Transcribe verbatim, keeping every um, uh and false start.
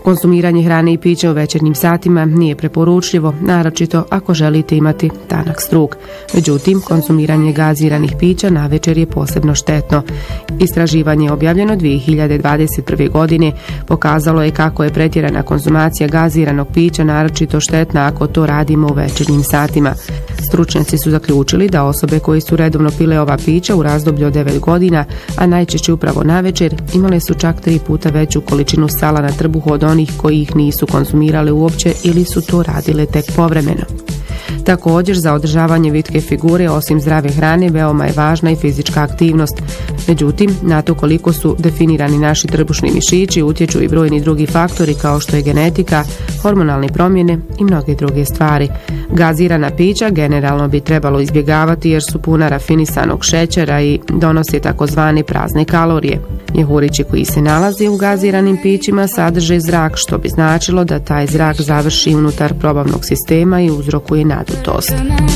Konzumiranje hrane i pića u večernjim satima nije preporučljivo, naročito ako želite imati tanak struk. Međutim, konzumiranje gaziranih pića navečer je posebno štetno. Istraživanje objavljeno dvije hiljade dvadeset prve. godine pokazalo je kako je pretjerana konzumacija gaziranog pića naročito štetna ako to radimo u večernjim satima. Stručnjaci su zaključili da osobe koje su redovno pile ova pića u razdoblju od devet godina, a najčešće upravo navečer, imale su čak tri puta veću količinu sala na trbuhu od onih koji ih nisu konzumirale uopće ili su to radile tek povremeno. Također, za održavanje vitke figure, osim zdrave hrane, veoma je važna i fizička aktivnost. Međutim, na to koliko su definirani naši trbušni mišići utječu i brojni drugi faktori kao što je genetika, hormonalne promjene i mnoge druge stvari. Gazirana pića generalno bi trebalo izbjegavati jer su puna rafinisanog šećera i donose takozvane prazne kalorije. Mjehurići koji se nalaze u gaziranim pićima sadrže zrak, što bi značilo da taj zrak završi unutar probavnog sistema i uzrokuje nadutost.